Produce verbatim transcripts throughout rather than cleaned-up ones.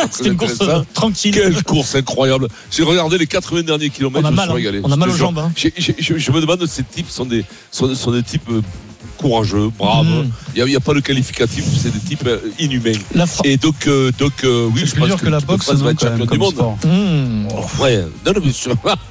C'était une course euh, tranquille. Quelle course incroyable. J'ai regardé les quatre-vingts derniers kilomètres. On a je me mal, suis régalé. on a mal aux Je- jambes. Hein. j'ai- j'ai- Je, je me demande si ces types sont des, sont, sont des types euh, courageux, braves. Mm. Il n'y a, a pas de qualificatif, c'est des types euh, inhumains. La Fra- Et donc, euh, donc euh, oui, C'est je plus pense dur que, que la que boxe, France va non, être quand même, champion du comme monde. sport. Mmh. Ouais, non, non, bien sûr.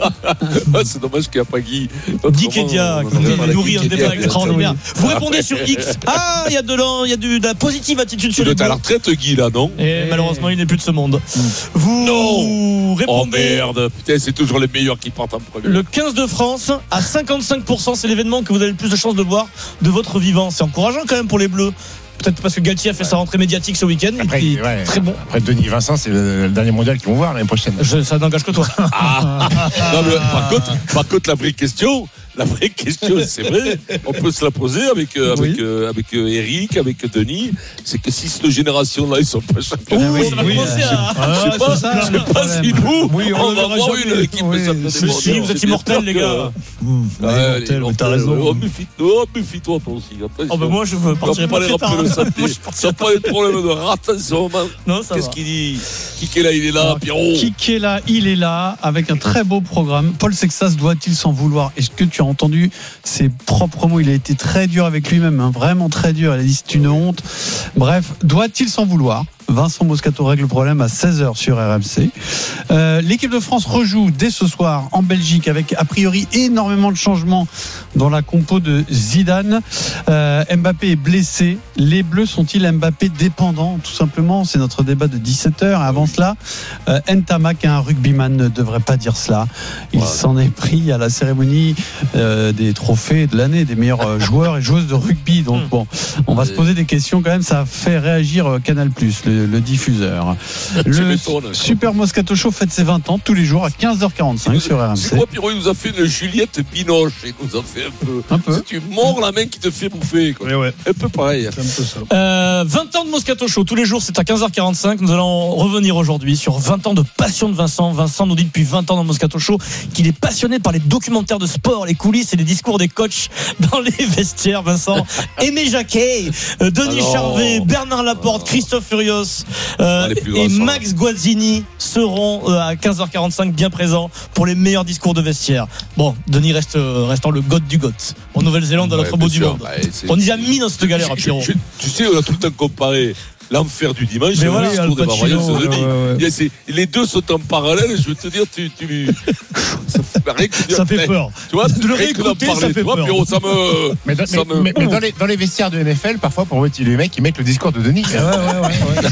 C'est dommage qu'il n'y a pas Guy. Dick Kedia, Autrement, qui on nous aurait nourrit Guy un Kedia, débat bien extraordinaire. sûr. Vous répondez sur X. Ah, il y a de la, il y a du- de la positive attitude Tu sur dois les être à la bleus. retraite, Guy, là, non? Et malheureusement, il n'est plus de ce monde. Vous Non. Oh répondez. merde, putain, c'est toujours les meilleurs qui partent en premier. Le quinze de France, à cinquante-cinq pour cent, c'est l'événement que vous avez le plus de chances de voir de votre vivant. C'est encourageant quand même pour les Bleus. Peut-être parce que Galtier a fait sa rentrée médiatique ce week-end. Après, Il est ouais. très bon. Après, Denis Vincent, c'est le, le dernier mondial qu'ils vont voir l'année prochaine. Je- ça n'engage que toi. Ah. Non, mais, par, contre, par contre, la vraie question, la vraie question, c'est vrai, on peut se la poser avec, euh, avec, Oui. euh, avec euh, Eric, avec Denis, c'est que si cette génération-là, ils sont pas champions. Ouh, oui, ça va oui, commencer euh, à. Ah, Je sais pas, c'est ça, je le sais pas si problème. nous, Oui, on on, le va verra avoir jamais. une équipe Oui, de champions si, du monde. si, vous êtes C'est immortels, bien les sûr gars. que- Mmh. Ouais, Ouais, allez, mortel, mais mortel, t'as raison. oh, méfie-toi, oh, méfie-toi, toi aussi. Attention. Oh, ben moi, je ne On va partirai pas pas les très tard. rappeler le Moi, samedi. je Ça partirai n'a pas. pas de problème de ratation. Non, ça Qu'est-ce va. qu'il dit? Qui est là, il est là, Alors, Pierrot. Qui est là, il est là, avec un très beau programme. Paul Sexas doit-il s'en vouloir? Est-ce que tu as entendu ses propres mots? Il a été très dur avec lui-même, hein, vraiment très dur. Il a dit c'est une honte. Bref, doit-il s'en vouloir? Vincent Moscato règle le problème à seize heures sur R M C. Euh, l'équipe de France rejoue dès ce soir en Belgique avec a priori énormément de changements dans la compo de Zidane. Euh, Mbappé est blessé. Les Bleus sont-ils Mbappé dépendants? Tout simplement, c'est notre débat de dix-sept heures. Avant cela, euh, Ntamak, un rugbyman, ne devrait pas dire cela. Il Ouais. s'en est pris à la cérémonie euh, des trophées de l'année des meilleurs euh, joueurs et joueuses de rugby. Donc bon, on va se poser des questions quand même. Ça a fait réagir euh, Canal+, le, le diffuseur. Tu Le m'étonnes, quoi. Super Moscato Show fête ses vingt ans tous les jours à quinze heures quarante-cinq sur R M C'est C. quoi, Pierrot? Il nous a fait une Juliette Binoche. Il nous a fait un peu. Un peu. C'est tu mords la main qui te fait bouffer, quoi. Ouais, ouais. Un peu pareil. C'est un peu ça. Euh, vingt ans de Moscato Show, tous les jours, c'est à quinze heures quarante-cinq. Nous allons revenir aujourd'hui sur vingt ans de passion de Vincent. Vincent nous dit depuis vingt ans dans Moscato Show qu'il est passionné par les documentaires de sport, les coulisses et les discours des coachs dans les vestiaires. Vincent, Aimé Jacquet, euh, Denis Alors, Charvet, Bernard Laporte, Christophe Furios euh, Ah, les plus et grands, ça. Max Guazzini seront euh, à quinze heures quarante-cinq bien présents pour les meilleurs discours de vestiaire. Bon, Denis reste euh, restant le goth du goth. En Nouvelle-Zélande, à Ouais, l'autre bien bout du sûr. monde. Ouais, c'est- On y a mis dans cette galère, Je- Pierrot. je- Tu sais, on a tout le temps comparé l'enfer du dimanche Mais et voilà, le discours Al des Pacino, Bavarois de Denis. ouais, ouais. Il y a ces- Les deux sont en parallèle. Je veux te dire, tu, tu... ça fait rien que dire- Ça fait peur. Tu vois, De le rien que d'en réécouter, ça parler, fait tu vois, peur. Pierrot, ça me. Mais, dans, Ça mais- me- mais- mais dans, les, dans les vestiaires de N F L, parfois, pour motiver les mecs, ils mettent le discours de Denis. Ouais, ouais, ouais,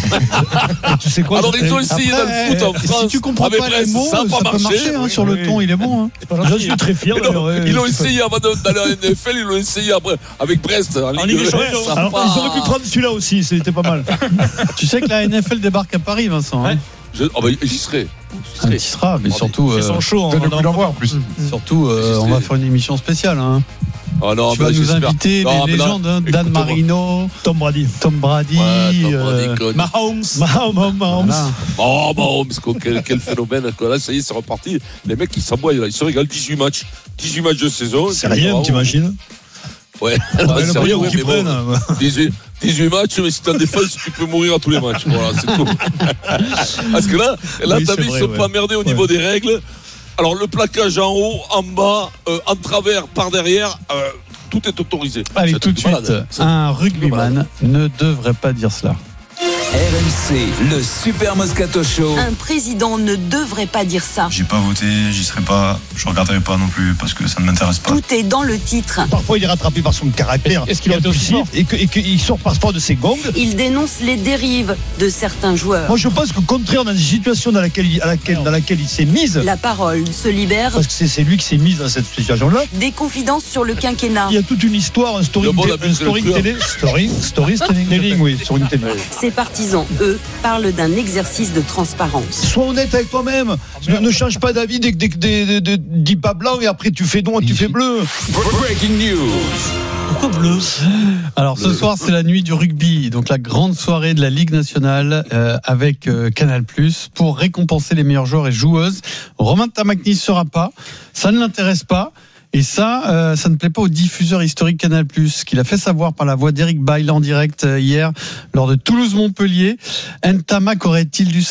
ouais. Tu sais quoi? Alors, ils ont essayé dans le foot en si France. tu comprends avec pas les Brest, mots, ça ça, a pas peut marché. marcher, hein, Oui, sur le oui. ton, il est bon. Hein. Je suis très fier. Mais non, Ouais, ils l'ont tu essayé avant de- d'aller à N F L, ils l'ont essayé après, avec Brest. En En Ligue Ligue des deux. Champions. Ça a Alors, pas- ils auraient pu prendre celui-là aussi, c'était pas mal. Tu sais que la N F L débarque à Paris, Vincent. Hein. Ouais. Je- oh, bah, j'y serai. J'y Ah, serai. tu seras, mais Oh, surtout, C'est euh, son show. Donne le en- coup d'envoi en plus. surtout euh, J'y on va serai. faire une émission spéciale. Hein. Ah non, Tu mais vas nous j'espère. inviter Non, des mais là, légendes, hein, Dan écoute-moi. Marino, Tom Brady. Tom Brady, Ouais, Tom Brady, euh, Cody. Mahomes. Mahomes, Mahomes. voilà. Oh, Mahomes, quoi, quel, quel phénomène. Quoi. Là, ça y est, c'est reparti. Les mecs, ils s'emboient. Là. Ils se régalent. dix-huit matchs. dix-huit matchs de saison. C'est rien, Bravo. t'imagines? Ouais. Ouais, Non, le sérieux, moyen ouais, qu'ils mais bon, prennent. dix-huit, dix-huit matchs, mais si t'as défense, tu peux mourir à tous les matchs. Voilà, c'est tout. Parce que là, là Oui, t'as c'est vu, ils vrai, sont ouais. pas merdés au niveau des règles. Alors, le plaquage en haut, en bas, euh, en travers, par derrière, euh, tout est autorisé. Allez, C'est un tout de truc malade. suite, C'est- un rugbyman ne devrait pas dire cela. R M C, le Super Moscato Show. Un président ne devrait pas dire ça. J'ai pas voté, j'y serai pas, je regarderai pas non plus parce que ça ne m'intéresse pas. Tout est dans le titre. Parfois, il est rattrapé par son caractère. Est-ce qu'il aurait été aussi impulsif et que- et qu'il sort parfois de ses gongs. Il dénonce les dérives de certains joueurs. Moi, je pense que contraire dans une situation dans laquelle, il- à laquelle, dans laquelle il s'est mise, La parole se libère. parce que c'est, c'est lui qui s'est mis dans cette situation-là, Des confidences sur le quinquennat. il y a toute une histoire, un story, Le bon un abus, c'est le story tueur. télé, story, story telling, oui, sur une télé. Ses partisans, eux, parlent d'un exercice de transparence. Sois honnête avec toi-même. Ne, ne change pas d'avis dès que dès que- dès- dès- dès- dis pas blanc et après tu fais noir, tu fais bleu. Breaking news. Pourquoi bleu? Alors ce soir c'est la nuit du rugby, donc la grande soirée de la Ligue nationale euh, avec euh, Canal+, pour récompenser les meilleurs joueurs et joueuses. Romain Ntamak n'y sera pas, ça ne l'intéresse pas. Et ça, euh, ça ne plaît pas au diffuseur historique Canal+, qu'il a fait savoir par la voix d'Éric Bail en direct euh, hier lors de Toulouse-Montpellier. Ntamak aurait-il dû